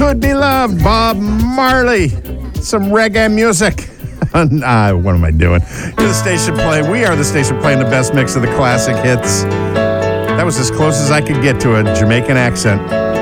Could Be Loved, Bob Marley. Some reggae music. What am I doing? You're the station playing. We are the station playing the best mix of the classic hits. That was as close as I could get to a Jamaican accent.